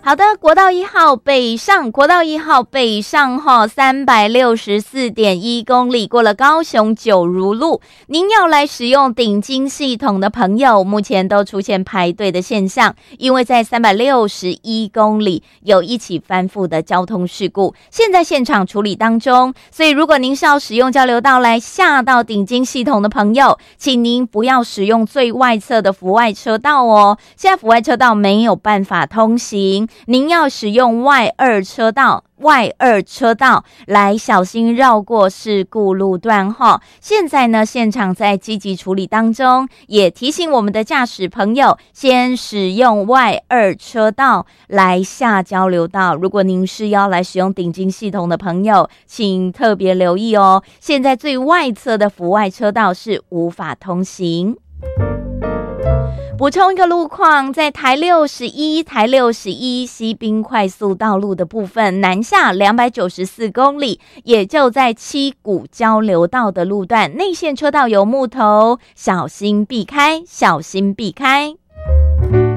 好的，国道1号北上哈，364.1公里过了高雄九如路，您要来使用顶金系统的朋友，目前都出现排队的现象，因为在361公里有一起翻覆的交通事故，现在现场处理当中，所以如果您是要使用交流道来下到顶金系统的朋友，请您不要使用最外侧的福外车道哦，现在福外车道没有办法通行，您要使用外二车道来小心绕过事故路段哈。现在呢，现场在积极处理当中，也提醒我们的驾驶朋友，先使用外二车道来下交流道。如果您是要来使用顶金系统的朋友，请特别留意哦。现在最外侧的福外车道是无法通行。补充一个路况，在台61西滨快速道路的部分，南下294公里，也就在七股交流道的路段，内线车道有木头，小心避开。